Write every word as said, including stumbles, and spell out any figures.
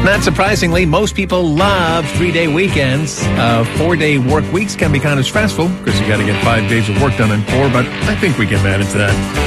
Not surprisingly, most people love three-day weekends. Uh, four-day work weeks can be kind of stressful because you got to get five days of work done in four, but I think we can manage that.